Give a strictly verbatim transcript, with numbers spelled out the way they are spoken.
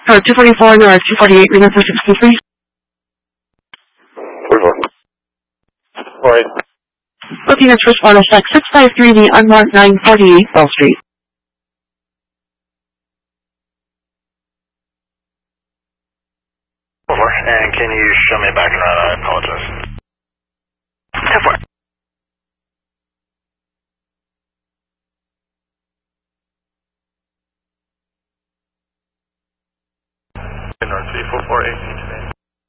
Uh, two forty-four North, two forty-eight, Lima four sixty-three. forty-four. Alright. Looking at switch one oh six, six five three the unmarked nine forty-eight Bell Street. Over. And can you show me back around? I apologize. ten four. North three four four eight.